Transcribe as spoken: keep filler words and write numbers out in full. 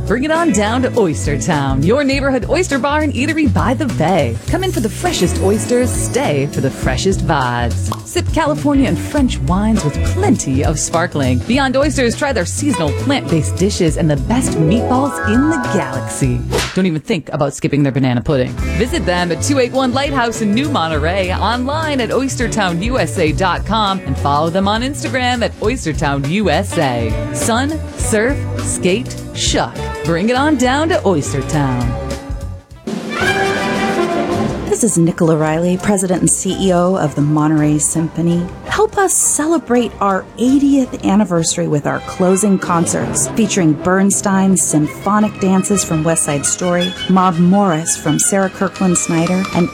Bring it on down to Oyster Town, your neighborhood oyster bar and eatery by the bay. Come in for the freshest oysters, stay for the freshest vibes. Sip California and French wines with plenty of sparkling. Beyond Oysters, try their seasonal plant-based dishes and the best meatballs in the galaxy. Don't even think about skipping their banana pudding. Visit them at two eighty-one Lighthouse in New Monterey, online at oyster town u s a dot com, and follow them on Instagram at oystertown u s a. Sun, surf, skate, shuck. Bring it on down to Oyster Town. This is Nicola Riley, President and C E O of the Monterey Symphony. Help us celebrate our eightieth anniversary with our closing concerts, featuring Bernstein's symphonic dances from West Side Story, Maud Morris from Sarah Kirkland Snyder, and